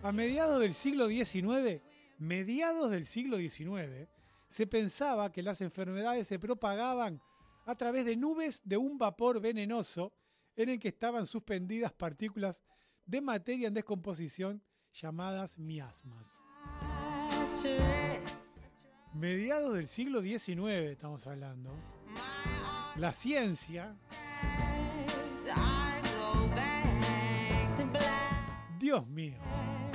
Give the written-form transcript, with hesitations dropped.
A mediados del siglo XIX, se pensaba que las enfermedades se propagaban a través de nubes de un vapor venenoso en el que estaban suspendidas partículas de materia en descomposición llamadas miasmas. Mediados del siglo XIX estamos hablando. La ciencia, Dios mío,